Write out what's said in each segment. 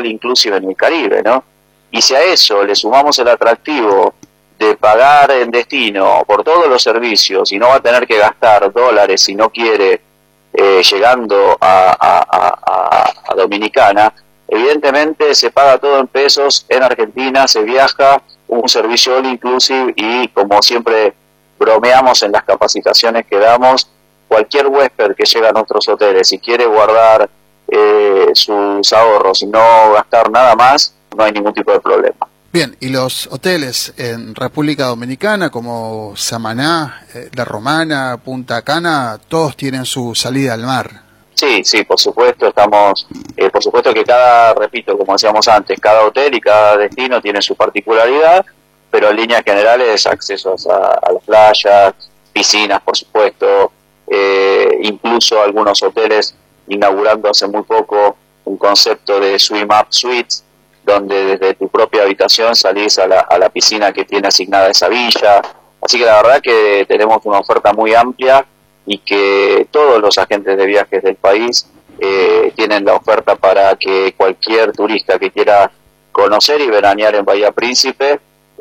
all inclusive en el Caribe, ¿no? Y si a eso le sumamos el atractivo de pagar en destino por todos los servicios y no va a tener que gastar dólares si no quiere, llegando a Dominicana, evidentemente se paga todo en pesos en Argentina, se viaja, un servicio all inclusive, y como siempre bromeamos en las capacitaciones que damos, cualquier huésped que llega a nuestros hoteles y quiere guardar sus ahorros y no gastar nada más, no hay ningún tipo de problema. Bien, y los hoteles en República Dominicana como Samaná, La Romana, Punta Cana, todos tienen su salida al mar. Sí, por supuesto, por supuesto que repito, como decíamos antes, cada hotel y cada destino tiene su particularidad, pero en líneas generales accesos a las playas, piscinas, por supuesto, incluso algunos hoteles inaugurando hace muy poco un concepto de Swim Up Suites, donde desde tu propia habitación salís a la piscina que tiene asignada esa villa. Así que la verdad que tenemos una oferta muy amplia y que todos los agentes de viajes del país tienen la oferta para que cualquier turista que quiera conocer y veranear en Bahía Príncipe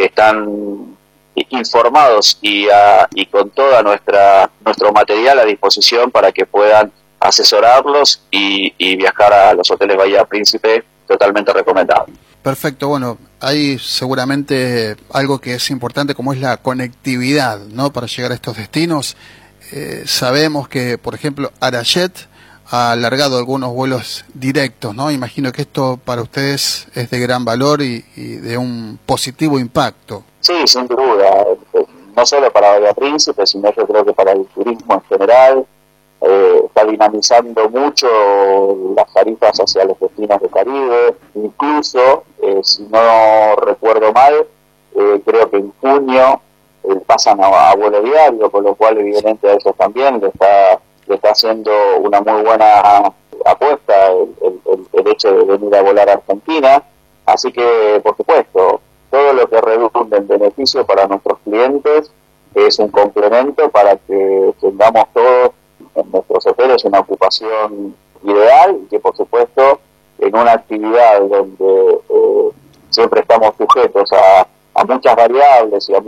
están informados y con toda nuestro material a disposición para que puedan asesorarlos y viajar a los hoteles Bahía Príncipe, totalmente recomendado. Perfecto, bueno, hay seguramente algo que es importante como es la conectividad, ¿no? Para llegar a estos destinos. Sabemos que, por ejemplo, Arayet ha alargado algunos vuelos directos, ¿no? Imagino que esto para ustedes es de gran valor y de un positivo impacto. Sí, sin duda, no solo para Bahía Príncipe, sino yo creo que para el turismo en general. Está dinamizando mucho las tarifas hacia los destinos del Caribe, incluso, si no recuerdo mal, creo que en junio pasan a vuelo diario, con lo cual evidentemente a ellos también le está haciendo una muy buena apuesta el hecho de venir a volar a Argentina. Así que, por supuesto, todo lo que redunde en beneficio para nuestros clientes es un complemento para que tengamos todos en nuestros hoteles una ocupación ideal, y que por supuesto en una actividad donde siempre estamos sujetos a muchas variables y a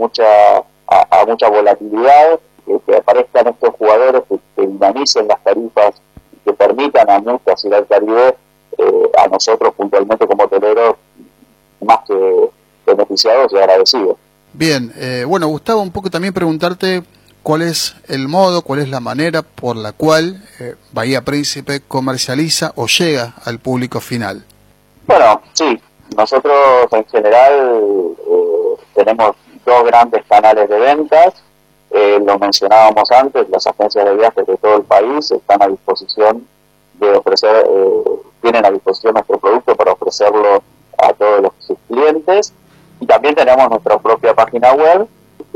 mucha volatilidad, que aparezcan estos jugadores que dinamicen las tarifas, que permitan a muchas ir al Caribe, a nosotros puntualmente como hoteleros más que beneficiados y agradecidos. Bien, bueno, Gustavo, un poco también preguntarte cuál es el modo, cuál es la manera por la cual Bahía Príncipe comercializa o llega al público final. Bueno, sí, nosotros en general tenemos dos grandes canales de ventas. Lo mencionábamos antes, las agencias de viajes de todo el país están a disposición de ofrecer, tienen a disposición nuestro producto para ofrecerlo a todos sus clientes. Y también tenemos nuestra propia página web,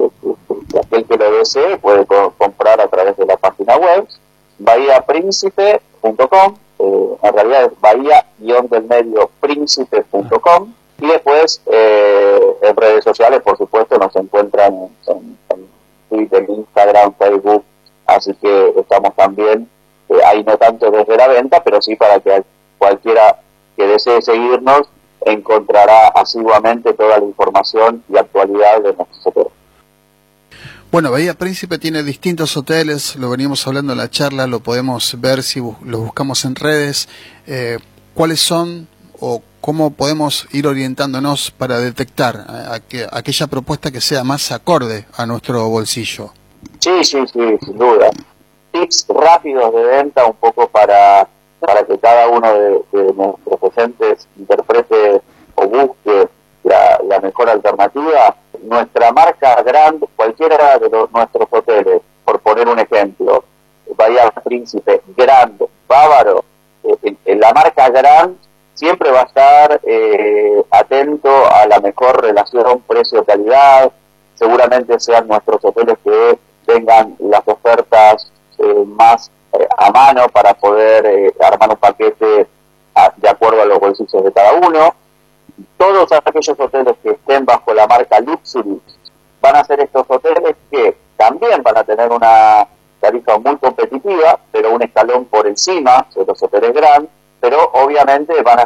que aquel que lo desee puede comprar a través de la página web, bahiaprincipe.com, en realidad es bahía-príncipe.com, y después en redes sociales, por supuesto, nos encuentran en Twitter, Instagram, Facebook, así que estamos también ahí, no tanto desde la venta, pero sí para que cualquiera que desee seguirnos encontrará asiduamente toda la información y actualidad de nuestros hoteles. Bueno, Bahía Príncipe tiene distintos hoteles, lo venimos hablando en la charla, lo podemos ver si lo buscamos en redes. ¿Cuáles son o cómo podemos ir orientándonos para detectar aquella propuesta que sea más acorde a nuestro bolsillo? Sí, sin duda. Tips rápidos de venta, un poco para que cada uno de nuestros docentes interprete o busque la mejor alternativa. Nuestra marca Grand, cualquiera de nuestros hoteles, por poner un ejemplo, Bahía Príncipe, Grand, Bávaro, en la marca Grand siempre va a estar atento a la mejor relación precio-calidad. Seguramente sean nuestros hoteles que tengan las ofertas más a mano para poder armar un paquete de acuerdo a los bolsillos de cada uno. Todos aquellos hoteles que estén bajo la marca Luxury van a ser estos hoteles que también van a tener una tarifa muy competitiva, pero un escalón por encima de los hoteles Grand, pero obviamente van a